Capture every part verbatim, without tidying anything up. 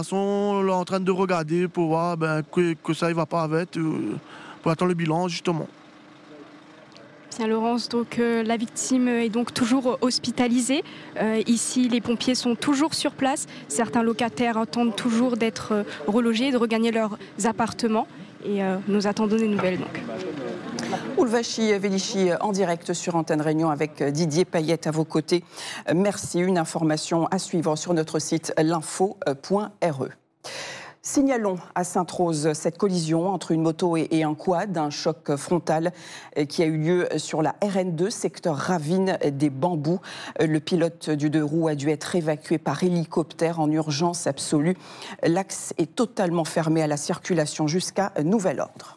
On est en train de regarder pour voir ben, que, que ça ne va pas avec, euh, pour attendre le bilan justement. Bien Laurence, donc euh, la victime est donc toujours hospitalisée. Euh, ici, les pompiers sont toujours sur place. Certains locataires attendent toujours d'être euh, relogés, de regagner leurs appartements. Et euh, nous attendons des nouvelles donc. Oulvachi Vélichy en direct sur Antenne Réunion avec Didier Payette à vos côtés. Merci. Une information à suivre sur notre site l'info point r e. Signalons à Sainte-Rose cette collision entre une moto et un quad, un choc frontal qui a eu lieu sur la R N deux, secteur Ravine des Bambous. Le pilote du deux roues a dû être évacué par hélicoptère en urgence absolue. L'axe est totalement fermé à la circulation jusqu'à nouvel ordre.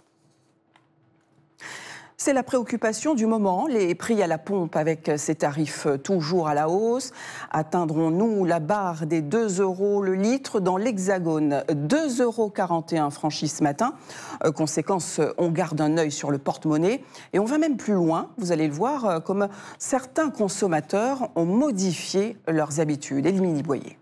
C'est la préoccupation du moment, les prix à la pompe avec ces tarifs toujours à la hausse. Atteindrons-nous la barre des deux euros le litre dans l'Hexagone? deux euros quarante et un franchis ce matin. Euh, conséquence, on garde un œil sur le porte-monnaie. Et on va même plus loin, vous allez le voir, comme certains consommateurs ont modifié leurs habitudes. Émilie Boyer.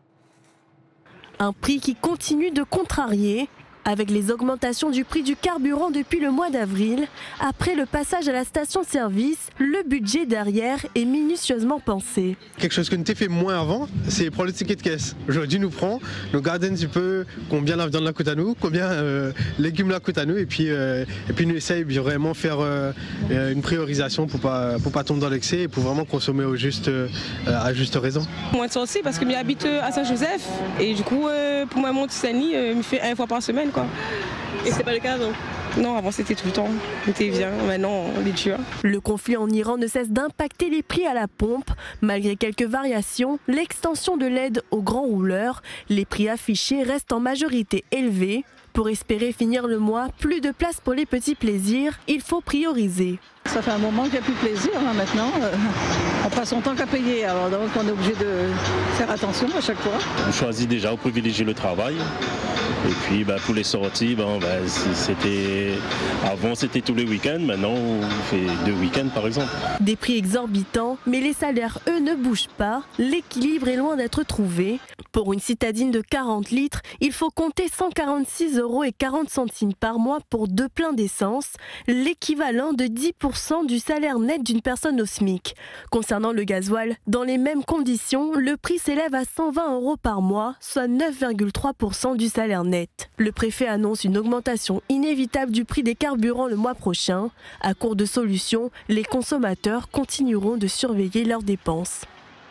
Un prix qui continue de contrarier. Avec les augmentations du prix du carburant depuis le mois d'avril, après le passage à la station-service, le budget derrière est minutieusement pensé. Quelque chose que nous t'ai fait moins avant, c'est prendre le ticket de caisse. Aujourd'hui, nous prend, nous garde un petit peu combien la viande la coûte à nous, combien euh, les légumes la coûte à nous, et puis, euh, et puis nous essayons de vraiment faire euh, une priorisation pour pas, pour pas tomber dans l'excès et pour vraiment consommer au juste, euh, à juste raison. Moins de sens parce que j'habite à Saint-Joseph et du coup, euh, pour moi, mon Saint-Denis, euh, me fait une fois par semaine. Quoi. Et c'est pas le cas donc? Non, avant c'était tout le temps, c'était bien, maintenant on est dur. Le conflit en Iran ne cesse d'impacter les prix à la pompe. Malgré quelques variations, l'extension de l'aide aux grands rouleurs, les prix affichés restent en majorité élevés. Pour espérer finir le mois, plus de place pour les petits plaisirs, il faut prioriser. Ça fait un moment qu'il n'y a plus de plaisir hein, maintenant. Euh, on passe son temps qu'à payer, alors donc on est obligé de faire attention à chaque fois. On choisit déjà, on privilégie le travail. Et puis bah, pour les sorties, bon, bah, c'était... avant c'était tous les week-ends, maintenant on fait deux week-ends par exemple. Des prix exorbitants, mais les salaires eux ne bougent pas. L'équilibre est loin d'être trouvé. Pour une citadine de quarante litres, il faut compter cent quarante-six euros et quarante centimes par mois pour deux pleins d'essence, l'équivalent de dix pour cent du salaire net d'une personne au SMIC. Concernant le gasoil, dans les mêmes conditions, le prix s'élève à cent vingt euros par mois, soit neuf virgule trois pour cent du salaire net. Le préfet annonce une augmentation inévitable du prix des carburants le mois prochain. À court de solutions, les consommateurs continueront de surveiller leurs dépenses.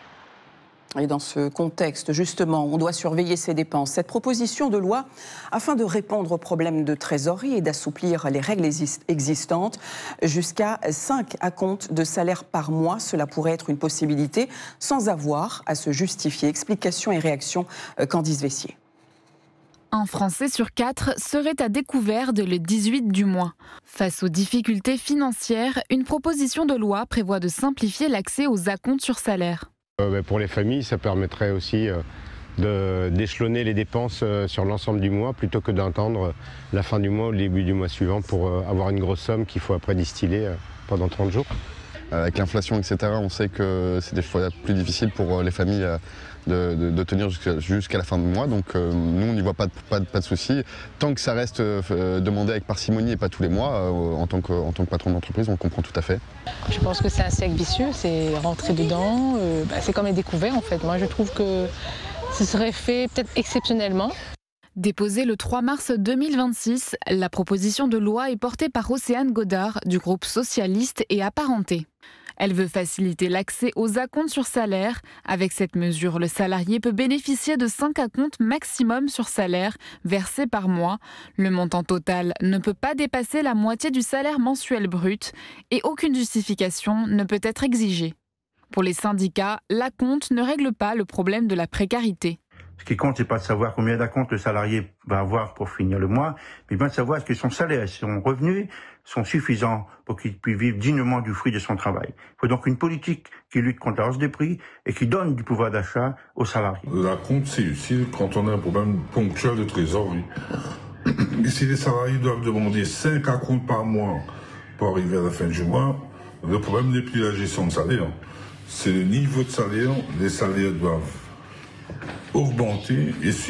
Et dans ce contexte, justement, on doit surveiller ses dépenses. Cette proposition de loi, afin de répondre aux problèmes de trésorerie et d'assouplir les règles existantes, jusqu'à cinq acomptes de salaire par mois, cela pourrait être une possibilité, sans avoir à se justifier. Explications et réactions, Candice Vessier. Un Français sur quatre serait à découvert dès le dix-huit du mois. Face aux difficultés financières, une proposition de loi prévoit de simplifier l'accès aux acomptes sur salaire. Pour les familles, ça permettrait aussi de, d'échelonner les dépenses sur l'ensemble du mois plutôt que d'attendre la fin du mois ou le début du mois suivant pour avoir une grosse somme qu'il faut après distiller pendant trente jours. Avec l'inflation, et cetera, on sait que c'est des fois plus difficile pour les familles de, de, de tenir jusqu'à, jusqu'à la fin du mois. Donc euh, nous, on n'y voit pas de, pas, de, pas de souci. Tant que ça reste euh, demandé avec parcimonie et pas tous les mois, euh, en, tant que, en tant que patron d'entreprise, on le comprend tout à fait. Je pense que c'est un cercle vicieux, c'est rentrer dedans. Euh, bah, c'est comme les découvertes en fait. Moi, je trouve que ce serait fait peut-être exceptionnellement. Déposée le trois mars deux mille vingt-six, la proposition de loi est portée par Océane Godard du groupe socialiste et apparenté. Elle veut faciliter l'accès aux acomptes sur salaire. Avec cette mesure, le salarié peut bénéficier de cinq acomptes maximum sur salaire versés par mois. Le montant total ne peut pas dépasser la moitié du salaire mensuel brut et aucune justification ne peut être exigée. Pour les syndicats, l'acompte ne règle pas le problème de la précarité. Ce qui compte, c'est pas de savoir combien d'acomptes le salarié va avoir pour finir le mois, mais bien de savoir est-ce que son salaire et son revenu sont suffisants pour qu'il puisse vivre dignement du fruit de son travail. Il faut donc une politique qui lutte contre la hausse des prix et qui donne du pouvoir d'achat aux salariés. L'acompte, c'est utile quand on a un problème ponctuel de trésorerie. Et si les salariés doivent demander cinq acomptes par mois pour arriver à la fin du mois, le problème n'est plus la gestion de salaire. C'est le niveau de salaire. Les salaires doivent augmenter et